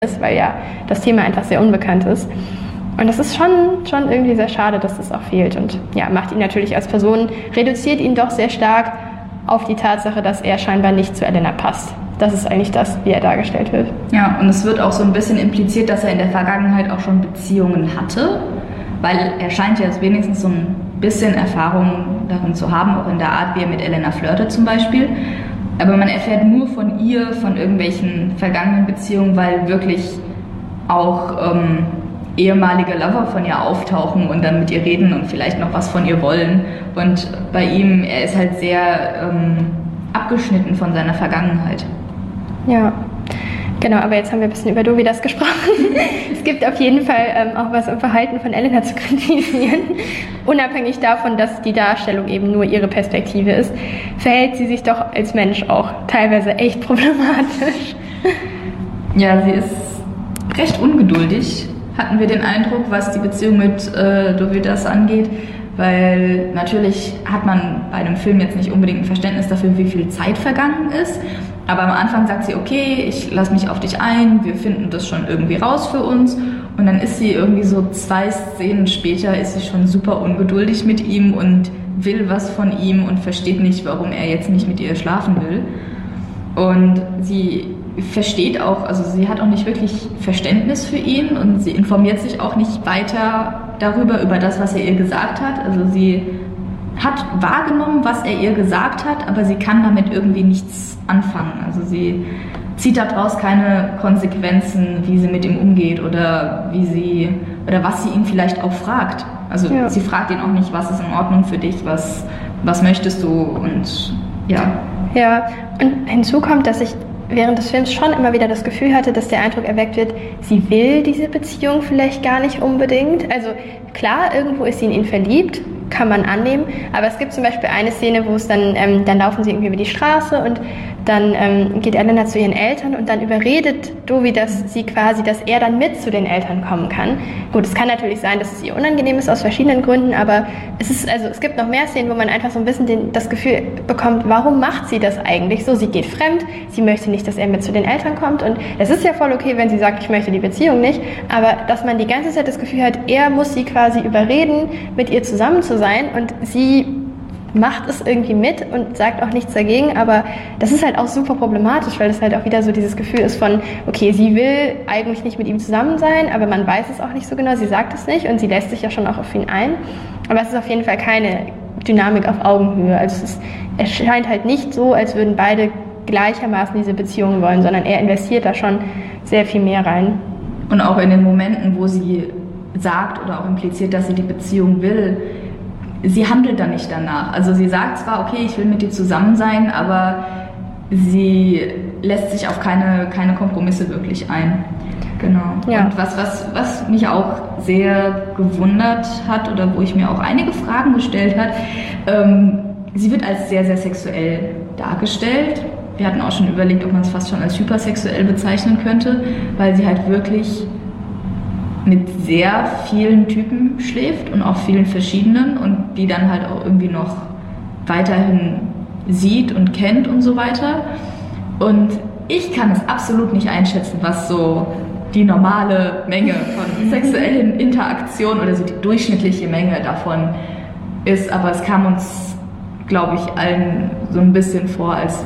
ist, weil ja das Thema einfach sehr unbekannt ist. Und das ist schon irgendwie sehr schade, dass das auch fehlt. Und ja, macht ihn natürlich als Person, reduziert ihn doch sehr stark auf die Tatsache, dass er scheinbar nicht zu Elena passt. Das ist eigentlich das, wie er dargestellt wird. Ja, und es wird auch so ein bisschen impliziert, dass er in der Vergangenheit auch schon Beziehungen hatte, weil er scheint ja jetzt wenigstens so ein bisschen Erfahrung darin zu haben, auch in der Art, wie er mit Elena flirtet zum Beispiel. Aber man erfährt nur von ihr, von irgendwelchen vergangenen Beziehungen, weil wirklich auch ehemalige Lover von ihr auftauchen und dann mit ihr reden und vielleicht noch was von ihr wollen. Und bei ihm, er ist halt sehr abgeschnitten von seiner Vergangenheit. Ja, genau, aber jetzt haben wir ein bisschen über Dovidas gesprochen. Es gibt auf jeden Fall auch was im Verhalten von Elena zu kritisieren. Unabhängig davon, dass die Darstellung eben nur ihre Perspektive ist, verhält sie sich doch als Mensch auch teilweise echt problematisch. Ja, sie ist recht ungeduldig, hatten wir den Eindruck, was die Beziehung mit Dovidas angeht. Weil natürlich hat man bei einem Film jetzt nicht unbedingt ein Verständnis dafür, wie viel Zeit vergangen ist. Aber am Anfang sagt sie, okay, ich lasse mich auf dich ein, wir finden das schon irgendwie raus für uns. Und dann ist sie irgendwie so 2 Szenen später, ist sie schon super ungeduldig mit ihm und will was von ihm und versteht nicht, warum er jetzt nicht mit ihr schlafen will. Und sie versteht auch, also sie hat auch nicht wirklich Verständnis für ihn und sie informiert sich auch nicht weiter darüber, über das, was er ihr gesagt hat. Also sie hat wahrgenommen, was er ihr gesagt hat, aber sie kann damit irgendwie nichts anfangen. Also sie zieht daraus keine Konsequenzen, wie sie mit ihm umgeht oder was sie ihn vielleicht auch fragt. Also ja. Sie fragt ihn auch nicht, was ist in Ordnung für dich, was möchtest du und ja. Ja, und hinzu kommt, dass ich während des Films schon immer wieder das Gefühl hatte, dass der Eindruck erweckt wird, sie will diese Beziehung vielleicht gar nicht unbedingt. Also klar, irgendwo ist sie in ihn verliebt, kann man annehmen, aber es gibt zum Beispiel eine Szene, wo es dann laufen sie irgendwie über die Straße und dann geht Elena zu ihren Eltern und dann überredet Dovi, dass er dann mit zu den Eltern kommen kann. Gut, es kann natürlich sein, dass es ihr unangenehm ist aus verschiedenen Gründen, aber es gibt noch mehr Szenen, wo man einfach so ein bisschen das Gefühl bekommt, warum macht sie das eigentlich so? Sie geht fremd, sie möchte nicht, dass er mit zu den Eltern kommt und es ist ja voll okay, wenn sie sagt, ich möchte die Beziehung nicht, aber dass man die ganze Zeit das Gefühl hat, er muss sie quasi überreden, mit ihr zusammen zu sein und sie macht es irgendwie mit und sagt auch nichts dagegen, aber das ist halt auch super problematisch, weil es halt auch wieder so dieses Gefühl ist von, okay, sie will eigentlich nicht mit ihm zusammen sein, aber man weiß es auch nicht so genau, sie sagt es nicht und sie lässt sich ja schon auch auf ihn ein, aber es ist auf jeden Fall keine Dynamik auf Augenhöhe, also es scheint halt nicht so, als würden beide gleichermaßen diese Beziehung wollen, sondern er investiert da schon sehr viel mehr rein. Und auch in den Momenten, wo sie sagt oder auch impliziert, dass sie die Beziehung will, sie handelt dann nicht danach. Also sie sagt zwar, okay, ich will mit dir zusammen sein, aber sie lässt sich auf keine Kompromisse wirklich ein. Genau. Ja. Und was mich auch sehr gewundert hat oder wo ich mir auch einige Fragen gestellt hat, sie wird als sehr, sehr sexuell dargestellt. Wir hatten auch schon überlegt, ob man es fast schon als hypersexuell bezeichnen könnte, weil sie halt wirklich mit sehr vielen Typen schläft und auch vielen verschiedenen und die dann halt auch irgendwie noch weiterhin sieht und kennt und so weiter. Und ich kann es absolut nicht einschätzen, was so die normale Menge von sexuellen Interaktionen oder so die durchschnittliche Menge davon ist. Aber es kam uns, glaube ich, allen so ein bisschen vor, als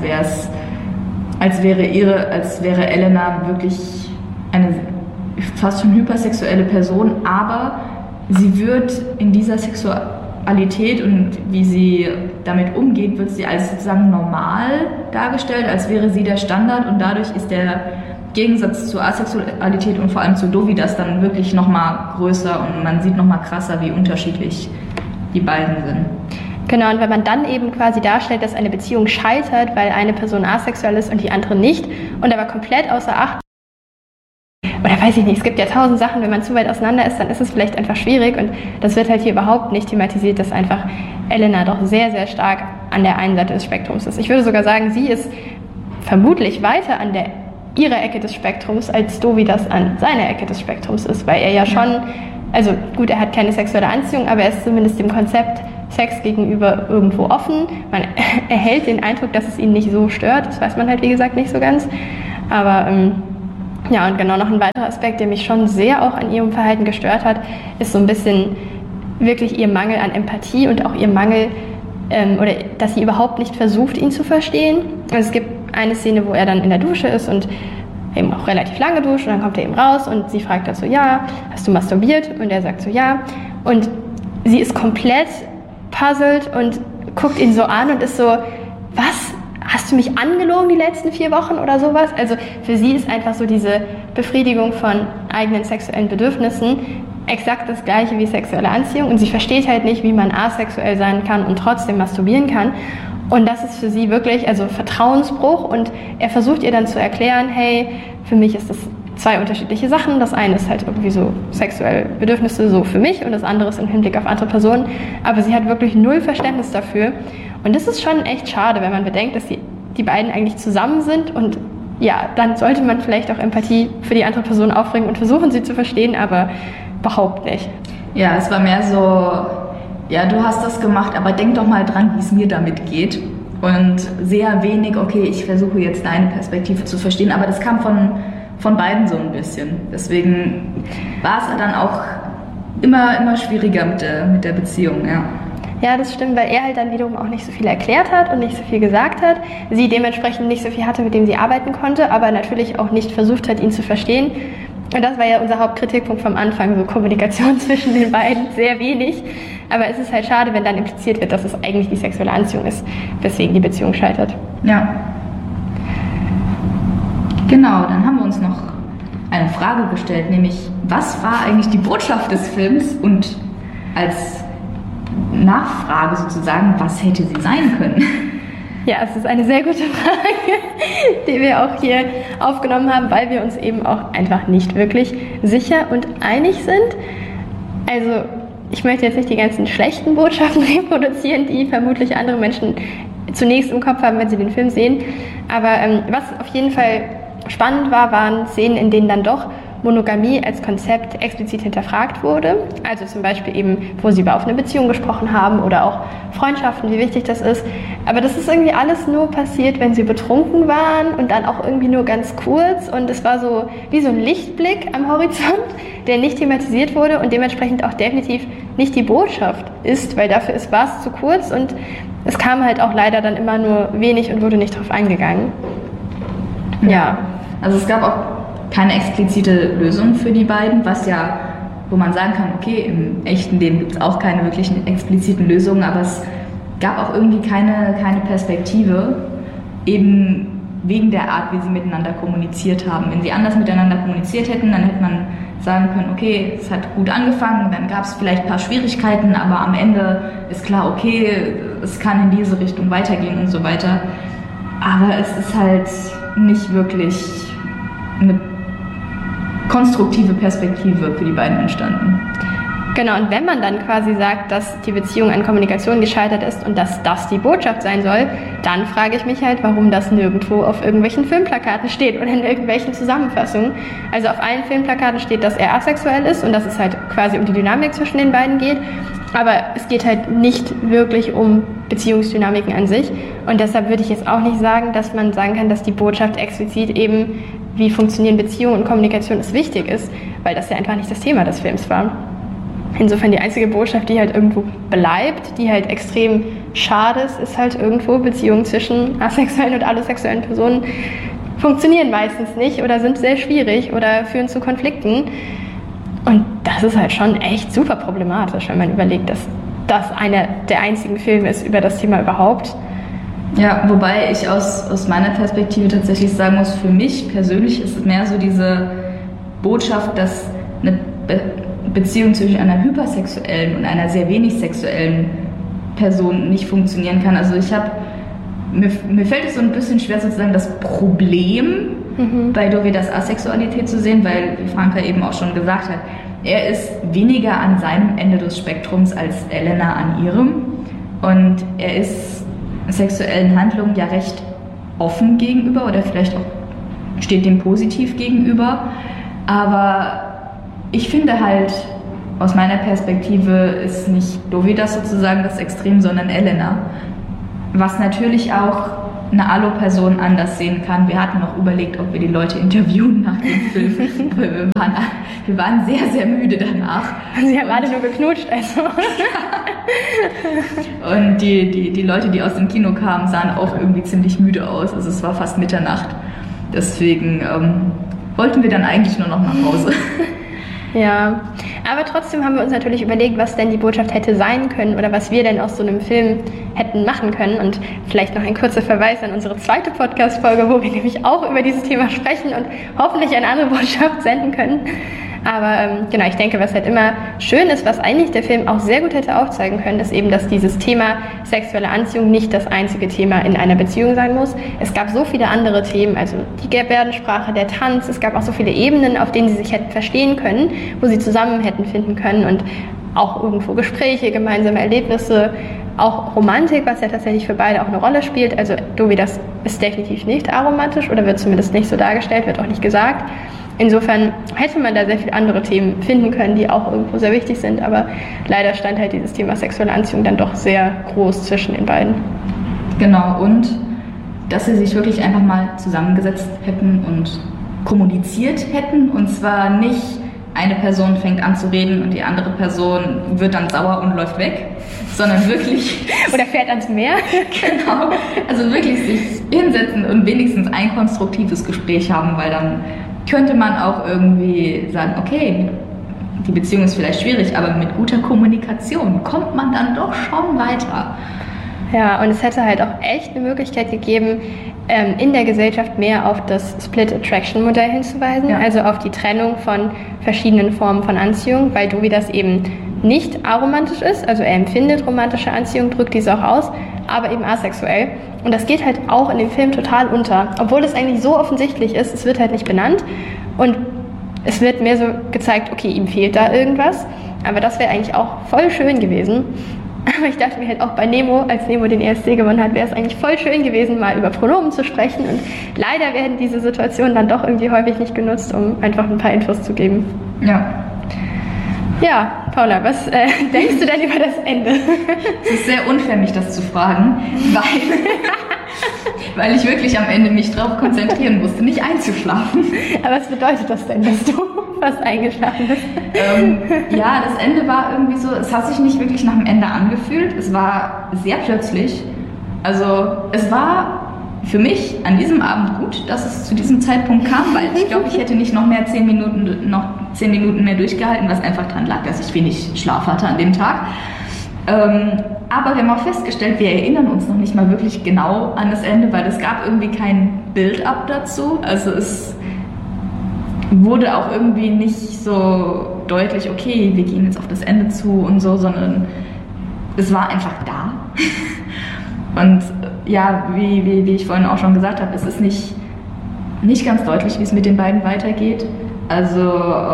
wäre Elena wirklich eine fast schon hypersexuelle Person, aber sie wird in dieser Sexualität und wie sie damit umgeht, wird sie als sozusagen normal dargestellt, als wäre sie der Standard und dadurch ist der Gegensatz zur Asexualität und vor allem zu Dovidas dann wirklich nochmal größer und man sieht nochmal krasser, wie unterschiedlich die beiden sind. Genau, und wenn man dann eben quasi darstellt, dass eine Beziehung scheitert, weil eine Person asexuell ist und die andere nicht und aber komplett außer Acht oder weiß ich nicht, es gibt ja 1000 Sachen, wenn man zu weit auseinander ist, dann ist es vielleicht einfach schwierig und das wird halt hier überhaupt nicht thematisiert, dass einfach Elena doch sehr, sehr stark an der einen Seite des Spektrums ist. Ich würde sogar sagen, sie ist vermutlich weiter an ihrer Ecke des Spektrums, als Dovidas an seiner Ecke des Spektrums ist, weil er ja schon, also gut, er hat keine sexuelle Anziehung, aber er ist zumindest dem Konzept Sex gegenüber irgendwo offen. Man erhält den Eindruck, dass es ihn nicht so stört, das weiß man halt wie gesagt nicht so ganz, aber Ja, und genau noch ein weiterer Aspekt, der mich schon sehr auch an ihrem Verhalten gestört hat, ist so ein bisschen wirklich ihr Mangel an Empathie und auch ihr Mangel, oder dass sie überhaupt nicht versucht, ihn zu verstehen. Also es gibt eine Szene, wo er dann in der Dusche ist und eben auch relativ lange duscht und dann kommt er eben raus und sie fragt dann so, ja, hast du masturbiert? Und er sagt so, ja. Und sie ist komplett puzzled und guckt ihn so an und ist so, was? Hast du mich angelogen die letzten 4 Wochen oder sowas? Also für sie ist einfach so diese Befriedigung von eigenen sexuellen Bedürfnissen exakt das gleiche wie sexuelle Anziehung und sie versteht halt nicht, wie man asexuell sein kann und trotzdem masturbieren kann. Und das ist für sie wirklich also Vertrauensbruch und er versucht ihr dann zu erklären, hey, für mich ist das 2 unterschiedliche Sachen. Das eine ist halt irgendwie so sexuelle Bedürfnisse so für mich und das andere ist im Hinblick auf andere Personen. Aber sie hat wirklich 0 Verständnis dafür. Und das ist schon echt schade, wenn man bedenkt, dass die beiden eigentlich zusammen sind und ja, dann sollte man vielleicht auch Empathie für die andere Person aufbringen und versuchen, sie zu verstehen, aber überhaupt nicht. Ja, es war mehr so, ja, du hast das gemacht, aber denk doch mal dran, wie es mir damit geht. Und sehr wenig, okay, ich versuche jetzt deine Perspektive zu verstehen, aber das kam von beiden so ein bisschen. Deswegen war es dann auch immer schwieriger mit der Beziehung, ja. Ja, das stimmt, weil er halt dann wiederum auch nicht so viel erklärt hat und nicht so viel gesagt hat. Sie dementsprechend nicht so viel hatte, mit dem sie arbeiten konnte, aber natürlich auch nicht versucht hat, ihn zu verstehen. Und das war ja unser Hauptkritikpunkt vom Anfang, so Kommunikation zwischen den beiden, sehr wenig. Aber es ist halt schade, wenn dann impliziert wird, dass es eigentlich die sexuelle Anziehung ist, weswegen die Beziehung scheitert. Ja. Genau, dann haben wir uns noch eine Frage gestellt, nämlich, was war eigentlich die Botschaft des Films und als Nachfrage sozusagen, was hätte sie sein können? Ja, es ist eine sehr gute Frage, die wir auch hier aufgenommen haben, weil wir uns eben auch einfach nicht wirklich sicher und einig sind. Also ich möchte jetzt nicht die ganzen schlechten Botschaften reproduzieren, die vermutlich andere Menschen zunächst im Kopf haben, wenn sie den Film sehen. Aber was auf jeden Fall spannend war, waren Szenen, in denen dann doch Monogamie als Konzept explizit hinterfragt wurde. Also zum Beispiel eben, wo sie über offene Beziehungen gesprochen haben oder auch Freundschaften, wie wichtig das ist. Aber das ist irgendwie alles nur passiert, wenn sie betrunken waren und dann auch irgendwie nur ganz kurz. Und es war so wie so ein Lichtblick am Horizont, der nicht thematisiert wurde und dementsprechend auch definitiv nicht die Botschaft ist, weil dafür war es zu kurz und es kam halt auch leider dann immer nur wenig und wurde nicht drauf eingegangen. Ja, also es gab auch keine explizite Lösung für die beiden, wo man sagen kann, okay, im echten Leben gibt es auch keine wirklichen expliziten Lösungen, aber es gab auch irgendwie keine Perspektive, eben wegen der Art, wie sie miteinander kommuniziert haben. Wenn sie anders miteinander kommuniziert hätten, dann hätte man sagen können, okay, es hat gut angefangen, dann gab es vielleicht ein paar Schwierigkeiten, aber am Ende ist klar, okay, es kann in diese Richtung weitergehen und so weiter. Aber es ist halt nicht wirklich eine konstruktive Perspektive für die beiden entstanden. Genau, und wenn man dann quasi sagt, dass die Beziehung an Kommunikation gescheitert ist und dass das die Botschaft sein soll, dann frage ich mich halt, warum das nirgendwo auf irgendwelchen Filmplakaten steht oder in irgendwelchen Zusammenfassungen. Also auf allen Filmplakaten steht, dass er asexuell ist und dass es halt quasi um die Dynamik zwischen den beiden geht. Aber es geht halt nicht wirklich um Beziehungsdynamiken an sich. Und deshalb würde ich jetzt auch nicht sagen, dass man sagen kann, dass die Botschaft explizit eben, wie funktionieren Beziehungen und Kommunikation, ist wichtig ist, weil das ja einfach nicht das Thema des Films war. Insofern die einzige Botschaft, die halt irgendwo bleibt, die halt extrem schade ist halt irgendwo Beziehungen zwischen asexuellen und allosexuellen Personen funktionieren meistens nicht oder sind sehr schwierig oder führen zu Konflikten. Und das ist halt schon echt super problematisch, wenn man überlegt, dass das einer der einzigen Filme ist über das Thema überhaupt. Ja, wobei ich aus meiner Perspektive tatsächlich sagen muss, für mich persönlich ist es mehr so diese Botschaft, dass eine Beziehung zwischen einer hypersexuellen und einer sehr wenig sexuellen Person nicht funktionieren kann. Also mir fällt es so ein bisschen schwer, sozusagen das Problem bei Dovidas Asexualität zu sehen, weil, wie Franka eben auch schon gesagt hat, er ist weniger an seinem Ende des Spektrums als Elena an ihrem. Und er ist sexuellen Handlungen ja recht offen gegenüber oder vielleicht auch steht dem positiv gegenüber. Aber ich finde halt, aus meiner Perspektive ist nicht Dovidas sozusagen das Extrem, sondern Elena. Was natürlich auch eine Alo-Person anders sehen kann. Wir hatten noch überlegt, ob wir die Leute interviewen nach dem Film. Wir waren sehr, sehr müde danach. Sie haben alle nur geknutscht, also. Und die Leute, die aus dem Kino kamen, sahen auch irgendwie ziemlich müde aus. Also es war fast Mitternacht. Deswegen wollten wir dann eigentlich nur noch nach Hause. Ja, aber trotzdem haben wir uns natürlich überlegt, was denn die Botschaft hätte sein können oder was wir denn aus so einem Film hätten machen können. Und vielleicht noch ein kurzer Verweis an unsere zweite Podcast-Folge, wo wir nämlich auch über dieses Thema sprechen und hoffentlich eine andere Botschaft senden können. Aber genau, ich denke, was halt immer schön ist, was eigentlich der Film auch sehr gut hätte aufzeigen können, ist eben, dass dieses Thema sexuelle Anziehung nicht das einzige Thema in einer Beziehung sein muss. Es gab so viele andere Themen, also die Gebärdensprache, der Tanz, es gab auch so viele Ebenen, auf denen sie sich hätten verstehen können, wo sie zusammen hätten finden können und auch irgendwo Gespräche, gemeinsame Erlebnisse, auch Romantik, was ja tatsächlich für beide auch eine Rolle spielt. Also Dovi, das ist definitiv nicht aromantisch oder wird zumindest nicht so dargestellt, wird auch nicht gesagt. Insofern hätte man da sehr viele andere Themen finden können, die auch irgendwo sehr wichtig sind, aber leider stand halt dieses Thema sexuelle Anziehung dann doch sehr groß zwischen den beiden. Genau, und dass sie sich wirklich einfach mal zusammengesetzt hätten und kommuniziert hätten, und zwar nicht eine Person fängt an zu reden und die andere Person wird dann sauer und läuft weg, sondern wirklich... Oder fährt ans Meer. Genau, also wirklich sich hinsetzen und wenigstens ein konstruktives Gespräch haben, weil dann könnte man auch irgendwie sagen, okay, die Beziehung ist vielleicht schwierig, aber mit guter Kommunikation kommt man dann doch schon weiter. Ja, und es hätte halt auch echt eine Möglichkeit gegeben, in der Gesellschaft mehr auf das Split-Attraction-Modell hinzuweisen, ja. Also auf die Trennung von verschiedenen Formen von Anziehung, weil Dovi das eben nicht aromantisch ist, also er empfindet romantische Anziehung, drückt diese auch aus, aber eben asexuell. Und das geht halt auch in dem Film total unter, obwohl es eigentlich so offensichtlich ist, es wird halt nicht benannt und es wird mehr so gezeigt, okay, ihm fehlt da irgendwas, aber das wäre eigentlich auch voll schön gewesen. Aber ich dachte mir halt auch bei Nemo, als Nemo den ESC gewonnen hat, wäre es eigentlich voll schön gewesen, mal über Pronomen zu sprechen. Und leider werden diese Situationen dann doch irgendwie häufig nicht genutzt, um einfach ein paar Infos zu geben. Ja. Ja, Paula, was denkst du denn über das Ende? Es ist sehr unfair, mich das zu fragen, weil ich wirklich am Ende mich darauf konzentrieren musste, nicht einzuschlafen. Aber was bedeutet das denn, dass du fast eingeschlafen bist? Ja, das Ende war irgendwie so, es hat sich nicht wirklich nach dem Ende angefühlt. Es war sehr plötzlich. Also es war für mich an diesem Abend gut, dass es zu diesem Zeitpunkt kam, weil ich glaube, ich hätte nicht noch 10 Minuten mehr durchgehalten, was einfach daran lag, dass ich wenig Schlaf hatte an dem Tag. Aber wir haben auch festgestellt, wir erinnern uns noch nicht mal wirklich genau an das Ende, weil es gab irgendwie kein Build-up dazu. Also es wurde auch irgendwie nicht so deutlich, okay, wir gehen jetzt auf das Ende zu und so, sondern es war einfach da. Und ja, wie ich vorhin auch schon gesagt habe, es ist nicht ganz deutlich, wie es mit den beiden weitergeht. Also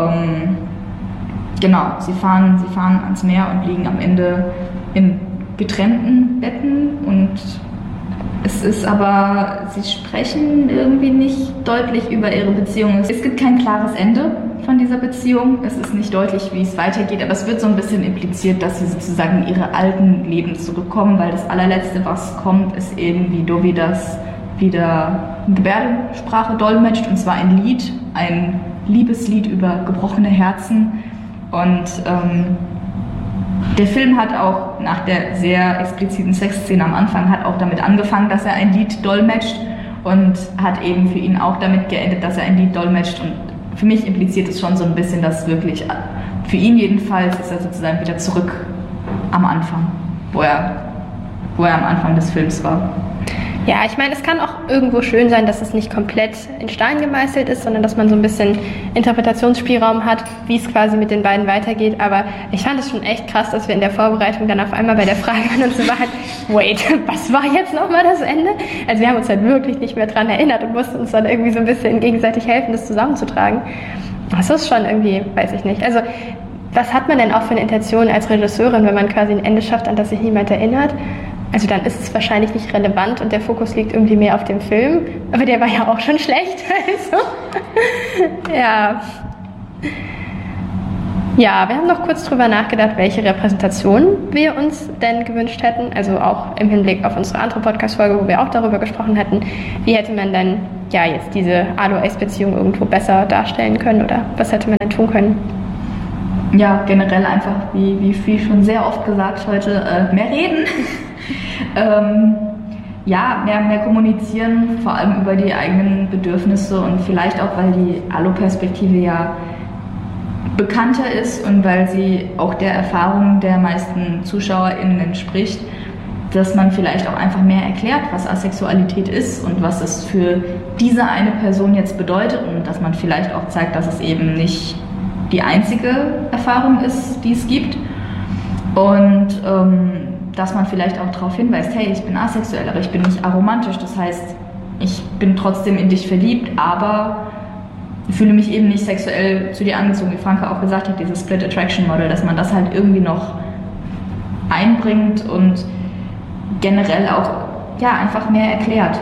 genau, sie fahren ans Meer und liegen am Ende in getrennten Betten und es ist aber, sie sprechen irgendwie nicht deutlich über ihre Beziehung. Es gibt kein klares Ende von dieser Beziehung. Es ist nicht deutlich, wie es weitergeht, aber es wird so ein bisschen impliziert, dass sie sozusagen in ihre alten Leben zurückkommen, weil das allerletzte, was kommt, ist eben, wie Dovi das wieder in Gebärdensprache dolmetscht, und zwar ein Lied, ein Liebeslied über gebrochene Herzen. Und der Film hat auch nach der sehr expliziten Sexszene am Anfang hat auch damit angefangen, dass er ein Lied dolmetscht, und hat eben für ihn auch damit geendet, dass er ein Lied dolmetscht. Und für mich impliziert es schon so ein bisschen, dass wirklich, für ihn jedenfalls, ist er sozusagen wieder zurück am Anfang, wo er am Anfang des Films war. Ja, ich meine, es kann auch irgendwo schön sein, dass es nicht komplett in Stein gemeißelt ist, sondern dass man so ein bisschen Interpretationsspielraum hat, wie es quasi mit den beiden weitergeht. Aber ich fand es schon echt krass, dass wir in der Vorbereitung dann auf einmal bei der Frage an uns waren, wait, was war jetzt nochmal das Ende? Also wir haben uns halt wirklich nicht mehr dran erinnert und mussten uns dann irgendwie so ein bisschen gegenseitig helfen, das zusammenzutragen. Das ist schon irgendwie, weiß ich nicht. Also was hat man denn auch für eine Intention als Regisseurin, wenn man quasi ein Ende schafft, an das sich niemand erinnert? Also dann ist es wahrscheinlich nicht relevant und der Fokus liegt irgendwie mehr auf dem Film. Aber der war ja auch schon schlecht. Also, ja. Ja, wir haben noch kurz drüber nachgedacht, welche Repräsentation wir uns denn gewünscht hätten. Also auch im Hinblick auf unsere andere Podcast-Folge, wo wir auch darüber gesprochen hatten. Wie hätte man denn ja jetzt diese Aloe-Ace-Beziehung irgendwo besser darstellen können oder was hätte man denn tun können? Ja, generell einfach, wie schon sehr oft gesagt heute, mehr reden. Mehr kommunizieren, vor allem über die eigenen Bedürfnisse und vielleicht auch, weil die Alo-Perspektive ja bekannter ist und weil sie auch der Erfahrung der meisten ZuschauerInnen entspricht, dass man vielleicht auch einfach mehr erklärt, was Asexualität ist und was es für diese eine Person jetzt bedeutet und dass man vielleicht auch zeigt, dass es eben nicht die einzige Erfahrung ist, die es gibt und dass man vielleicht auch darauf hinweist, hey, ich bin asexuell, aber ich bin nicht aromantisch, das heißt, ich bin trotzdem in dich verliebt, aber fühle mich eben nicht sexuell zu dir angezogen, wie Franka auch gesagt hat, dieses Split Attraction Model, dass man das halt irgendwie noch einbringt und generell auch einfach mehr erklärt.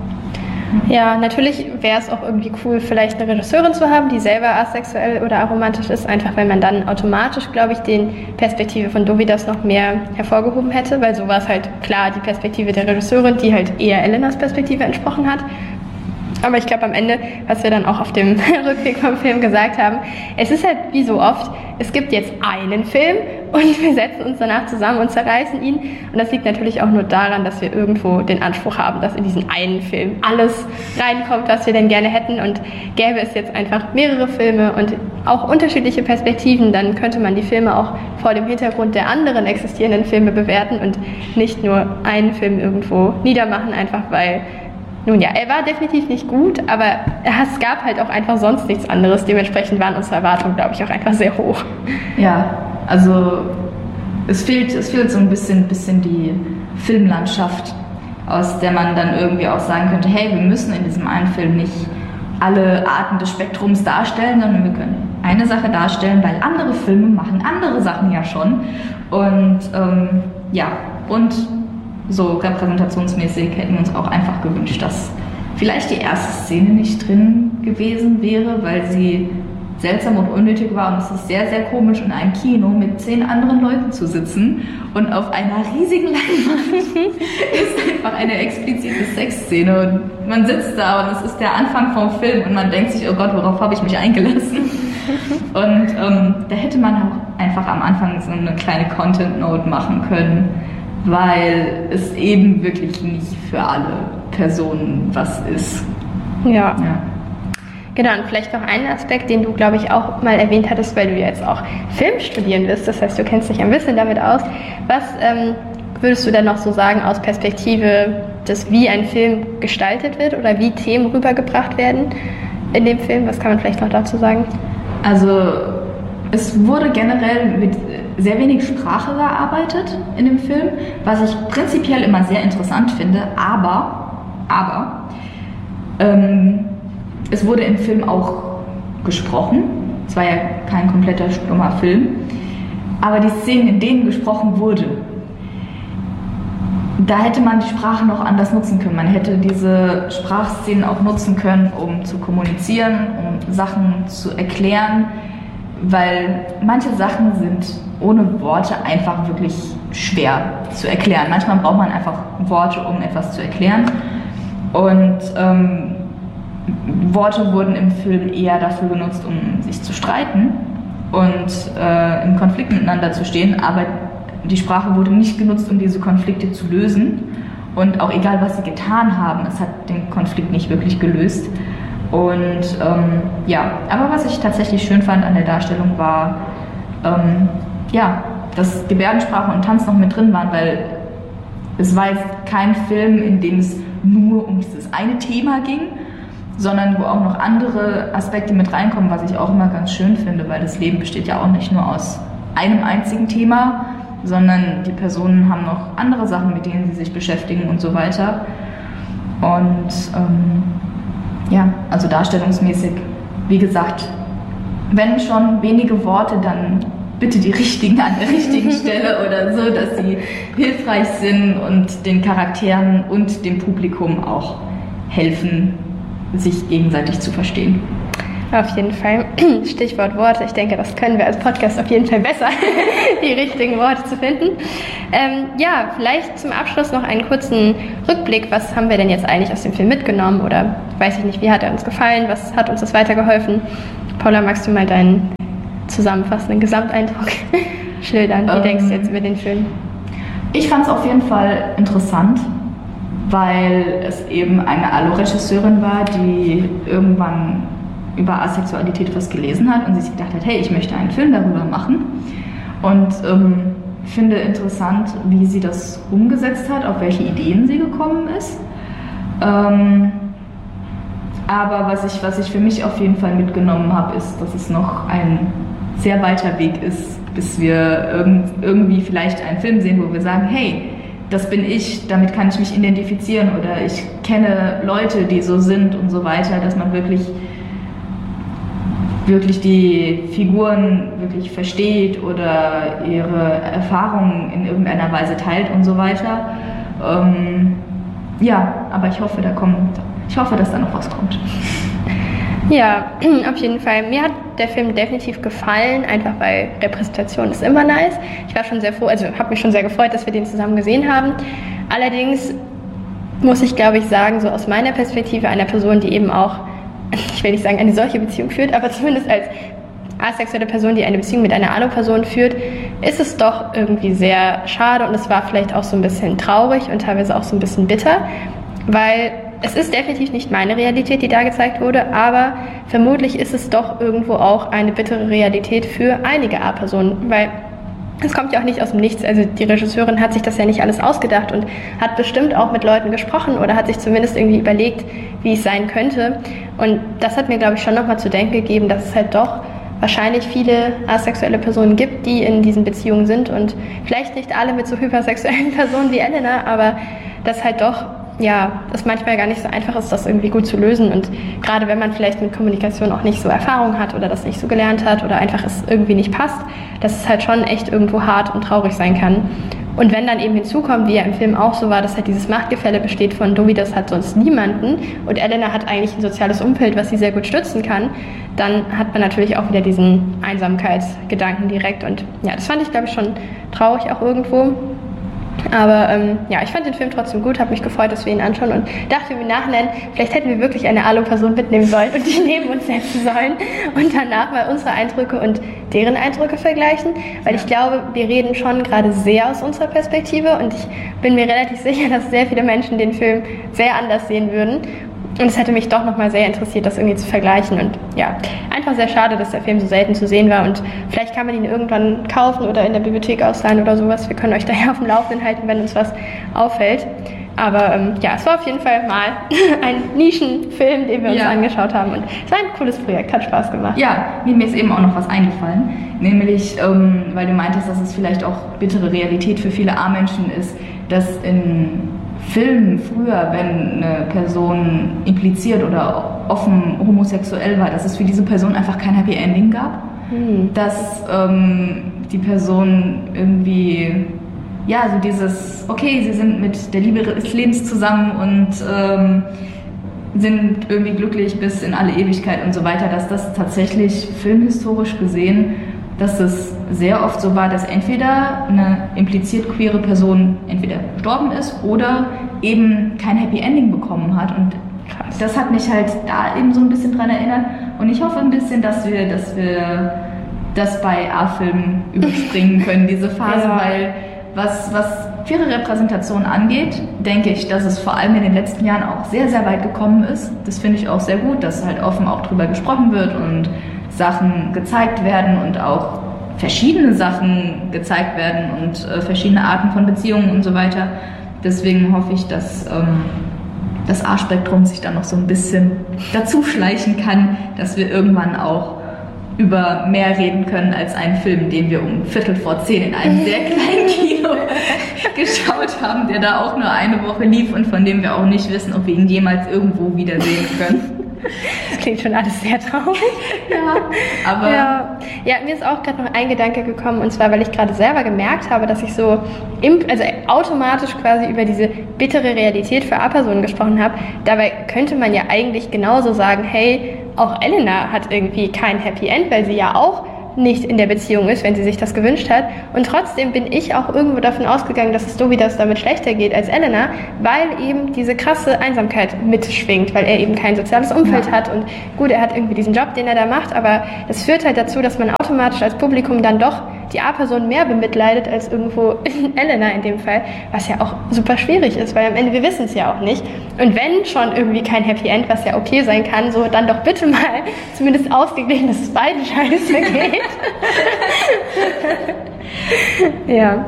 Ja, natürlich wäre es auch irgendwie cool, vielleicht eine Regisseurin zu haben, die selber asexuell oder aromantisch ist, einfach weil man dann automatisch, glaube ich, die Perspektive von Dovidas noch mehr hervorgehoben hätte, weil so war es halt klar die Perspektive der Regisseurin, die halt eher Elenas Perspektive entsprochen hat. Aber ich glaube am Ende, was wir dann auch auf dem Rückweg vom Film gesagt haben, es ist halt wie so oft, es gibt jetzt einen Film und wir setzen uns danach zusammen und zerreißen ihn. Und das liegt natürlich auch nur daran, dass wir irgendwo den Anspruch haben, dass in diesen einen Film alles reinkommt, was wir denn gerne hätten. Und gäbe es jetzt einfach mehrere Filme und auch unterschiedliche Perspektiven, dann könnte man die Filme auch vor dem Hintergrund der anderen existierenden Filme bewerten und nicht nur einen Film irgendwo niedermachen, einfach weil... Nun ja, er war definitiv nicht gut, aber es gab halt auch einfach sonst nichts anderes. Dementsprechend waren unsere Erwartungen, glaube ich, auch einfach sehr hoch. Ja, also es fehlt so ein bisschen die Filmlandschaft, aus der man dann irgendwie auch sagen könnte, hey, wir müssen in diesem einen Film nicht alle Arten des Spektrums darstellen, sondern wir können eine Sache darstellen, weil andere Filme machen andere Sachen ja schon. Und und so repräsentationsmäßig hätten wir uns auch einfach gewünscht, dass vielleicht die erste Szene nicht drin gewesen wäre, weil sie seltsam und unnötig war und es ist sehr, sehr komisch, in einem Kino mit 10 anderen Leuten zu sitzen und auf einer riesigen Leinwand ist einfach eine explizite Sexszene und man sitzt da und es ist der Anfang vom Film und man denkt sich, oh Gott, worauf habe ich mich eingelassen? Und da hätte man auch einfach am Anfang so eine kleine Content-Note machen können, weil es eben wirklich nicht für alle Personen was ist. Ja. Genau, und vielleicht noch einen Aspekt, den du, glaube ich, auch mal erwähnt hattest, weil du jetzt auch Film studieren wirst, das heißt, du kennst dich ein bisschen damit aus. Was würdest du denn noch so sagen aus Perspektive des, wie ein Film gestaltet wird oder wie Themen rübergebracht werden in dem Film? Was kann man vielleicht noch dazu sagen? Also es wurde generell mit sehr wenig Sprache gearbeitet in dem Film, was ich prinzipiell immer sehr interessant finde, aber es wurde im Film auch gesprochen. Es war ja kein kompletter stummer Film, aber die Szenen, in denen gesprochen wurde, da hätte man die Sprache noch anders nutzen können. Man hätte diese Sprachszenen auch nutzen können, um zu kommunizieren, um Sachen zu erklären, weil manche Sachen sind ohne Worte einfach wirklich schwer zu erklären. Manchmal braucht man einfach Worte, um etwas zu erklären. Und Worte wurden im Film eher dafür genutzt, um sich zu streiten und im Konflikt miteinander zu stehen, aber die Sprache wurde nicht genutzt, um diese Konflikte zu lösen. Und auch egal, was sie getan haben, es hat den Konflikt nicht wirklich gelöst. Und aber was ich tatsächlich schön fand an der Darstellung war, dass Gebärdensprache und Tanz noch mit drin waren, weil es war jetzt kein Film, in dem es nur um dieses eine Thema ging, sondern wo auch noch andere Aspekte mit reinkommen, was ich auch immer ganz schön finde, weil das Leben besteht ja auch nicht nur aus einem einzigen Thema, sondern die Personen haben noch andere Sachen, mit denen sie sich beschäftigen und so weiter. Und also darstellungsmäßig, wie gesagt, wenn schon wenige Worte, dann bitte die richtigen an der richtigen Stelle oder so, dass sie hilfreich sind und den Charakteren und dem Publikum auch helfen, sich gegenseitig zu verstehen. Auf jeden Fall. Stichwort Worte. Ich denke, das können wir als Podcast auf jeden Fall besser, die richtigen Worte zu finden. Ja, vielleicht zum Abschluss noch einen kurzen Rückblick. Was haben wir denn jetzt eigentlich aus dem Film mitgenommen? Oder weiß ich nicht, wie hat er uns gefallen? Was hat uns das weitergeholfen? Paula, magst du mal deinen zusammenfassenden Gesamteindruck schildern? Wie denkst du jetzt über den Film? Ich fand es auf jeden Fall interessant, weil es eben eine Alu-Regisseurin war, die irgendwann über Asexualität was gelesen hat und sich gedacht hat, hey, ich möchte einen Film darüber machen. Und finde interessant, wie sie das umgesetzt hat, auf welche Ideen sie gekommen ist. Aber was ich für mich auf jeden Fall mitgenommen habe, ist, dass es noch ein sehr weiter Weg ist, bis wir irgendwie vielleicht einen Film sehen, wo wir sagen, hey, das bin ich, damit kann ich mich identifizieren oder ich kenne Leute, die so sind und so weiter, dass man wirklich die Figuren wirklich versteht oder ihre Erfahrungen in irgendeiner Weise teilt und so weiter. Ja, aber ich hoffe, dass da noch was kommt. Ja, auf jeden Fall. Mir hat der Film definitiv gefallen, einfach weil Repräsentation ist immer nice. Ich war schon sehr froh, also habe mich schon sehr gefreut, dass wir den zusammen gesehen haben. Allerdings muss ich, glaube ich, sagen, so aus meiner Perspektive einer Person, die eben auch, ich will nicht sagen, eine solche Beziehung führt, aber zumindest als asexuelle Person, die eine Beziehung mit einer Alu-Person führt, ist es doch irgendwie sehr schade und es war vielleicht auch so ein bisschen traurig und teilweise auch so ein bisschen bitter, weil es ist definitiv nicht meine Realität, die da gezeigt wurde, aber vermutlich ist es doch irgendwo auch eine bittere Realität für einige A-Personen, weil es kommt ja auch nicht aus dem Nichts. Also die Regisseurin hat sich das ja nicht alles ausgedacht und hat bestimmt auch mit Leuten gesprochen oder hat sich zumindest irgendwie überlegt, wie es sein könnte. Und das hat mir, glaube ich, schon nochmal zu denken gegeben, dass es halt doch wahrscheinlich viele asexuelle Personen gibt, die in diesen Beziehungen sind und vielleicht nicht alle mit so hypersexuellen Personen wie Elena, aber das halt doch das manchmal gar nicht so einfach ist, das irgendwie gut zu lösen und gerade wenn man vielleicht mit Kommunikation auch nicht so Erfahrung hat oder das nicht so gelernt hat oder einfach es irgendwie nicht passt, dass es halt schon echt irgendwo hart und traurig sein kann. Und wenn dann eben hinzukommt, wie ja im Film auch so war, dass halt dieses Machtgefälle besteht von Dovidas hat sonst niemanden und Elena hat eigentlich ein soziales Umfeld, was sie sehr gut stützen kann, dann hat man natürlich auch wieder diesen Einsamkeitsgedanken direkt und ja, das fand ich, glaube ich, schon traurig auch irgendwo. Aber ich fand den Film trotzdem gut, habe mich gefreut, dass wir ihn anschauen und dachte im Nachhinein, vielleicht hätten wir wirklich eine Alu-Person mitnehmen sollen und die neben uns setzen sollen und danach mal unsere Eindrücke und deren Eindrücke vergleichen, weil ich glaube, wir reden schon gerade sehr aus unserer Perspektive und ich bin mir relativ sicher, dass sehr viele Menschen den Film sehr anders sehen würden. Und es hätte mich doch nochmal sehr interessiert, das irgendwie zu vergleichen. Und ja, einfach sehr schade, dass der Film so selten zu sehen war. Und vielleicht kann man ihn irgendwann kaufen oder in der Bibliothek ausleihen oder sowas. Wir können euch daher auf dem Laufenden halten, wenn uns was auffällt. Aber es war auf jeden Fall mal ein Nischenfilm, den wir uns angeschaut haben. Und es war ein cooles Projekt, hat Spaß gemacht. Ja, mir ist eben auch noch was eingefallen. Nämlich, weil du meintest, dass es vielleicht auch bittere Realität für viele A-Menschen ist, dass in Filmen früher, wenn eine Person impliziert oder offen homosexuell war, dass es für diese Person einfach kein Happy Ending gab. Dass die Person irgendwie, so dieses, okay, sie sind mit der Liebe des Lebens zusammen und sind irgendwie glücklich bis in alle Ewigkeit und so weiter, dass das tatsächlich filmhistorisch gesehen, dass es sehr oft so war, dass entweder eine impliziert queere Person entweder gestorben ist oder eben kein Happy Ending bekommen hat. Und das hat mich halt da eben so ein bisschen dran erinnert. Und ich hoffe ein bisschen, dass wir das bei A-Filmen überspringen können, diese Phase, weil was queere Repräsentation angeht, denke ich, dass es vor allem in den letzten Jahren auch sehr, sehr weit gekommen ist. Das finde ich auch sehr gut, dass halt offen auch drüber gesprochen wird und Sachen gezeigt werden und auch verschiedene Sachen gezeigt werden und verschiedene Arten von Beziehungen und so weiter. Deswegen hoffe ich, dass das A-Spektrum sich dann noch so ein bisschen dazu schleichen kann, dass wir irgendwann auch über mehr reden können als einen Film, den wir um 10:15 in einem sehr kleinen Kino geschaut haben, der da auch nur eine Woche lief und von dem wir auch nicht wissen, ob wir ihn jemals irgendwo wiedersehen können. Das klingt schon alles sehr traurig. Aber mir ist auch gerade noch ein Gedanke gekommen, und zwar, weil ich gerade selber gemerkt habe, dass ich so automatisch quasi über diese bittere Realität für A-Personen gesprochen habe. Dabei könnte man ja eigentlich genauso sagen, hey, auch Elena hat irgendwie kein Happy End, weil sie ja auch nicht in der Beziehung ist, wenn sie sich das gewünscht hat. Und trotzdem bin ich auch irgendwo davon ausgegangen, dass es Dovidas damit schlechter geht als Elena, weil eben diese krasse Einsamkeit mitschwingt, weil er eben kein soziales Umfeld hat. Und gut, er hat irgendwie diesen Job, den er da macht, aber das führt halt dazu, dass man automatisch als Publikum dann doch die A-Person mehr bemitleidet als irgendwo Elena in dem Fall, was ja auch super schwierig ist, weil am Ende wir wissen es ja auch nicht. Und wenn schon irgendwie kein Happy End, was ja okay sein kann, so dann doch bitte mal zumindest ausgeglichen, dass es beiden scheiße geht. Ja.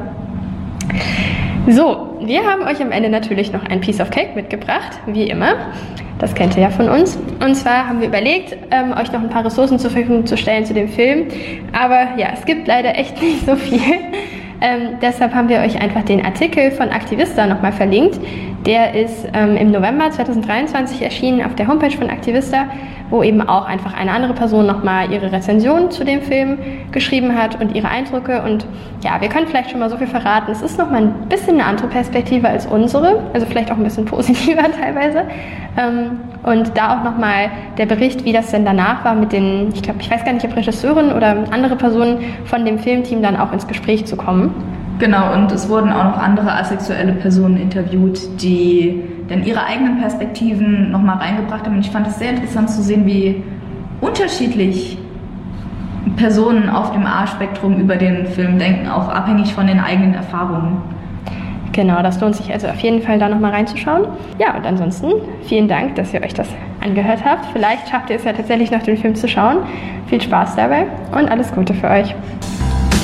So, wir haben euch am Ende natürlich noch ein Piece of Cake mitgebracht, wie immer. Das kennt ihr ja von uns. Und zwar haben wir überlegt, euch noch ein paar Ressourcen zur Verfügung zu stellen zu dem Film. Aber ja, es gibt leider echt nicht so viel. Deshalb haben wir euch einfach den Artikel von Aktivista nochmal verlinkt. Der ist im November 2023 erschienen auf der Homepage von Aktivista, wo eben auch einfach eine andere Person nochmal ihre Rezension zu dem Film geschrieben hat und ihre Eindrücke. Und ja, wir können vielleicht schon mal so viel verraten. Es ist nochmal ein bisschen eine andere Perspektive als unsere, also vielleicht auch ein bisschen positiver teilweise. Und da auch nochmal der Bericht, wie das denn danach war mit den, ich weiß gar nicht, ob Regisseurin oder andere Personen von dem Filmteam dann auch ins Gespräch zu kommen. Genau, und es wurden auch noch andere asexuelle Personen interviewt, die dann ihre eigenen Perspektiven nochmal reingebracht haben. Und ich fand es sehr interessant zu sehen, wie unterschiedlich Personen auf dem A-Spektrum über den Film denken, auch abhängig von den eigenen Erfahrungen. Genau, das lohnt sich also auf jeden Fall, da nochmal reinzuschauen. Ja, und ansonsten vielen Dank, dass ihr euch das angehört habt. Vielleicht schafft ihr es ja tatsächlich noch, den Film zu schauen. Viel Spaß dabei und alles Gute für euch.